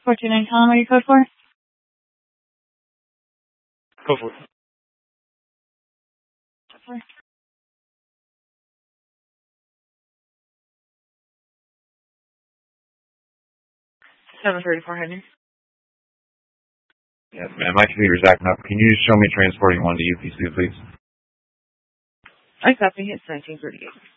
429, tell them what your code for. Go for it. 734, Henry. Yes, ma'am. My computer's acting up. Can you just show me transporting one to UPC, please? I copy. It's 1938.